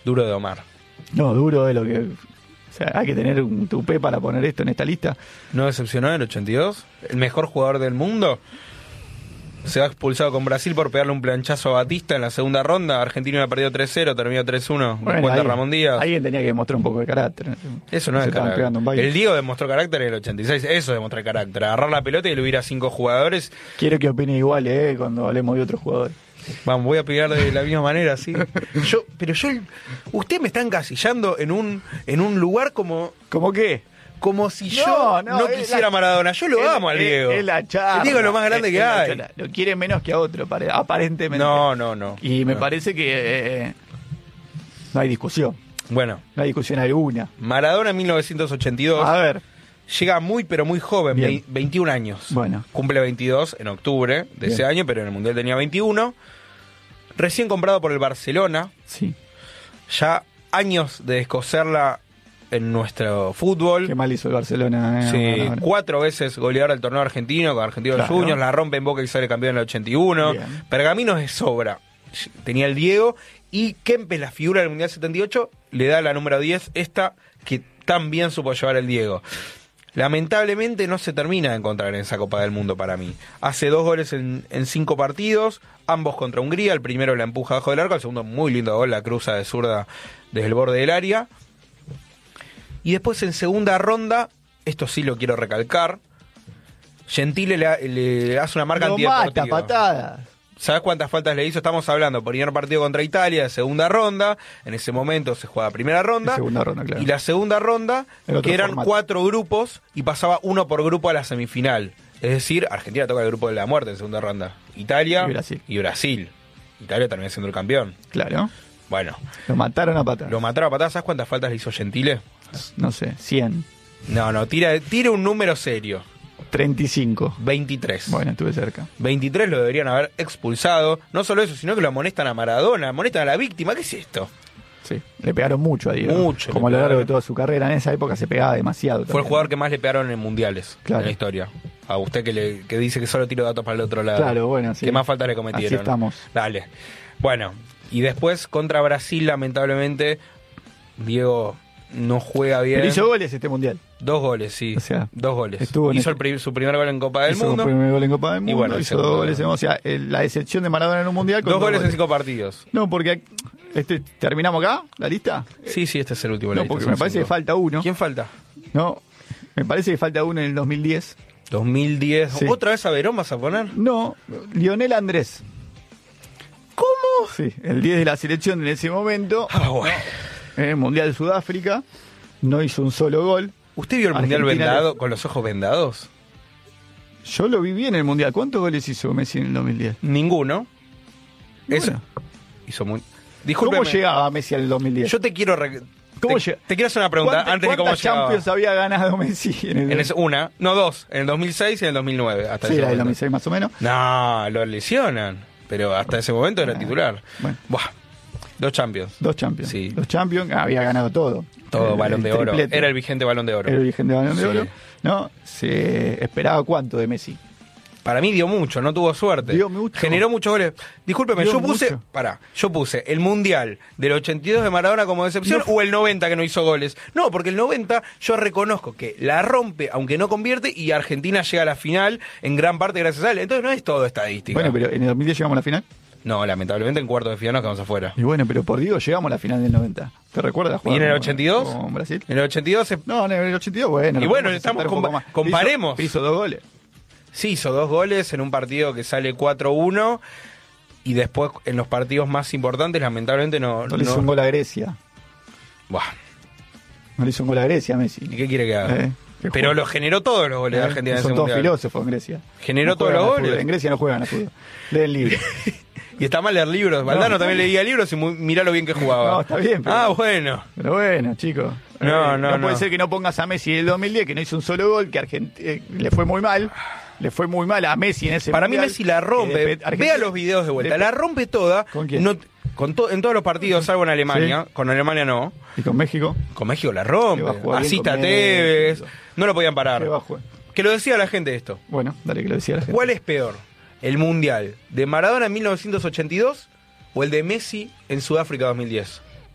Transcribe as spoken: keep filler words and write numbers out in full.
Duro de domar. No, duro es lo que... O sea, hay que tener un tupé para poner esto en esta lista. ¿No decepcionó en el ochenta y dos? ¿El mejor jugador del mundo? Se va expulsado con Brasil por pegarle un planchazo a Batista en la segunda ronda. Argentina había perdido tres cero, terminó tres uno. Bueno, cuenta alguien, Ramón Díaz. Alguien tenía que demostrar un poco de carácter. Eso no Se es estaban carácter. pegando un baile. El Diego demostró carácter en el ochenta y seis. Eso demostró carácter. Agarrar la pelota y le hubiera a cinco jugadores. Quiero que opine igual, eh, cuando hablemos de otros jugadores. Vamos, voy a opinar de la misma manera, sí. Yo, pero yo, usted me está encasillando en un, en un lugar como, ¿Cómo qué? como si No, yo no, no, es quisiera la- a Maradona. Yo lo Es- amo al es- Diego. Es la charla. El Diego es lo más grande es- que es la hay. charla. Lo quiere menos que a otro, pare- aparentemente. No, no, no. Y me No. parece que eh, no hay discusión. Bueno, No hay discusión alguna. Maradona en mil novecientos ochenta y dos A ver. llega muy pero muy joven, Bien. vei- veintiún años. Bueno. Cumple veintidós en octubre de Bien. ese año, pero en el Mundial tenía veintiuno. Recién comprado por el Barcelona, Sí. ya años de descoserla en nuestro fútbol. Qué mal hizo el Barcelona. Eh, Sí, Maradona. cuatro veces goleador del torneo argentino con Argentinos Claro. Juniors, la rompe en Boca y sale campeón en el ochenta y uno. Bien. Pergaminos de sobra. Tenía el Diego y Kempes, la figura del Mundial setenta y ocho, le da la número diez, esta que tan bien supo llevar el Diego. Lamentablemente no se termina de encontrar en esa Copa del Mundo para mí. Hace dos goles en, en cinco partidos, ambos contra Hungría. El primero la empuja bajo del arco, el segundo muy lindo gol, la cruza de zurda desde el borde del área. Y después en segunda ronda, esto sí lo quiero recalcar, Gentile le, le hace una marca Lo mata, antideportiva. patadas. ¿Sabes cuántas faltas le hizo? Estamos hablando, primer partido contra Italia, de segunda ronda. En ese momento se juega primera ronda. De segunda ronda, claro. Y la segunda ronda, El otro que eran formato. cuatro grupos y pasaba uno por grupo a la semifinal. Es decir, Argentina toca el grupo de la muerte en segunda ronda. Italia Y Brasil. y Brasil. Italia termina siendo el campeón. Claro. Bueno, Lo mataron a patadas. lo mataron a patadas. ¿Sabes cuántas faltas le hizo Gentile? No sé, cien. No, no, tira, tira un número serio. treinta y cinco. veintitrés. Bueno, estuve cerca. veintitrés lo deberían haber expulsado. No solo eso, sino que lo amonestan a Maradona, amonestan a la víctima. ¿Qué es esto? Sí. Le pegaron mucho a Diego. Mucho Como a le lo largo pegaron. de toda su carrera. En esa época se pegaba demasiado. Fue el también. jugador que más le pegaron en mundiales Claro. en la historia. A usted que le que dice que solo tiro datos para el otro lado. Claro, bueno, sí. ¿Qué más faltas le cometieron? Así estamos. Dale. Bueno, y después contra Brasil, lamentablemente, Diego no juega bien. Pero hizo goles este mundial. Dos goles, sí. O sea, dos goles. estuvo en Hizo este- el pri- su primer gol en Copa del hizo Mundo. el primer gol en Copa del Y Mundo. bueno, el hizo segundo. dos goles en... O sea, el- la decepción de Maradona en un mundial. con Dos goles en cinco partidos. No, porque... Este, ¿terminamos acá la lista? Sí, sí, este es el último. de la No, lista, porque son me parece cinco. que falta uno. ¿Quién falta? No, me parece que falta uno en el dos mil diez. dos mil diez. Sí. ¿Otra vez a Verón vas a poner? No, Lionel Andrés. ¿Cómo? Sí, el diez de la selección en ese momento. Ah, bueno. En el Mundial de Sudáfrica. No hizo un solo gol. ¿Usted vio el Mundial Argentina vendado, le- con los ojos vendados? Yo lo vi bien en el Mundial. ¿Cuántos goles hizo Messi en el dos mil diez? Ninguno. Eso Bueno. hizo muy... ¿Cómo Discúlpeme. llegaba Messi al dos mil diez? Yo te quiero... re- ¿Cómo te, llega? te quiero hacer una pregunta ¿Cuántas- antes de cómo ¿Cuántas llegaba. Champions había ganado Messi en el En ese- una, no dos, en el dos mil seis y en el dos mil nueve. Hasta Sí, ese era del momento. dos mil seis más o menos. No, lo lesionan. Pero hasta ese momento era Ah, titular. bueno. Buah, dos Champions. Dos Champions. Sí. Dos Champions, había ganado todo. Todo El- balón el de oro. triplete. Era el vigente balón de oro. Era el vigente balón de Sí. oro. ¿No? Se esperaba cuánto de Messi. Para mí dio mucho, no tuvo suerte. Dio mucho. Generó muchos goles. Discúlpeme, Dio yo puse, mucho. pará, yo puse el Mundial del ochenta y dos de Maradona como decepción No. o el noventa que no hizo goles. No, porque el noventa yo reconozco que la rompe aunque no convierte y Argentina llega a la final en gran parte gracias a él. Entonces no es todo estadística. Bueno, pero en el dos mil diez llegamos a la final. No, lamentablemente en cuartos de final nos quedamos afuera. Y bueno, pero por Dios, llegamos a la final del noventa. ¿Te recuerdas? ¿Y en el jugar ochenta y dos? Con Brasil. En el ochenta y dos se- No, en el ochenta y dos, bueno. Y lo bueno, podemos estamos aceptar un poco compa- más. comparemos. Hizo, hizo dos goles. sí hizo dos goles en un partido que sale cuatro uno y después en los partidos más importantes lamentablemente no... No le hizo un gol a Grecia. Buah, No le hizo un gol a Grecia, Messi. ¿y qué quiere que haga? Eh, que Pero juega. lo generó todos los goles de Eh, Argentina en Son ese todos mundial. filósofos en Grecia. Generó No todos juegan los al fútbol. goles. En Grecia no juegan a fútbol. Leen libros. Y está mal leer libros. Valdano No, también está leía libros y muy, mirá lo bien que jugaba. No, está bien, pero- Ah, bueno. Pero bueno, chicos. No, Eh, no, puede no. ser que no pongas a Messi en el dos mil diez, que no hizo un solo gol, que Argent- eh, le fue muy mal. Le fue muy mal a Messi en ese Para mí mundial. Messi la rompe. Eh, de- Argentina- Vea los videos de vuelta. de- La rompe toda. ¿Con quién? No- con to- en todos los partidos, salvo en Alemania. Con Alemania no. Y con México. Con México la Que va a rompe. jugar bien Asista a con Tevez. México. No lo podían parar. Que va a jugar. Que lo decía la gente esto. Bueno, dale que lo decía la gente. ¿Cuál es peor? ¿El Mundial de Maradona en mil novecientos ochenta y dos o el de Messi en Sudáfrica dos mil diez?